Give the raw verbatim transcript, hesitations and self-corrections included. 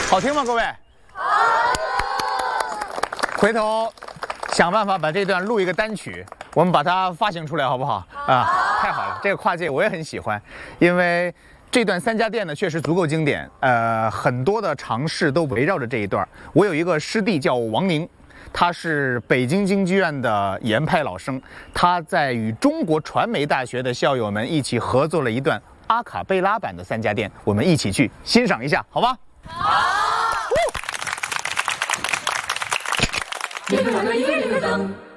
好听吗，各位？好。回头想办法把这段录一个单曲，我们把它发行出来，好不好？啊，太好了，这个跨界我也很喜欢，因为这段三家店呢确实足够经典，呃，很多的尝试都围绕着这一段。我有一个师弟叫王宁。他是北京京剧院的研派老生，他在与中国传媒大学的校友们一起合作了一段阿卡贝拉版的三家店，我们一起去欣赏一下，好吗？好。一个两个一个一个灯。